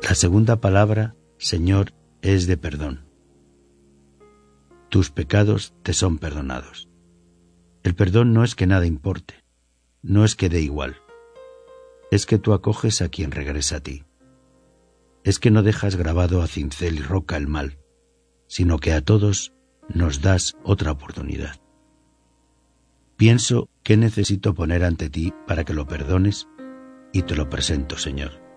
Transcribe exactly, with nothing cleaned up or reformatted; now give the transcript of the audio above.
La segunda palabra, Señor, es de perdón. Tus pecados te son perdonados. El perdón no es que nada importe, no es que dé igual. Es que tú acoges a quien regresa a ti. Es que no dejas grabado a cincel y roca el mal, sino que a todos nos das otra oportunidad. Pienso qué necesito poner ante ti para que lo perdones y te lo presento, Señor.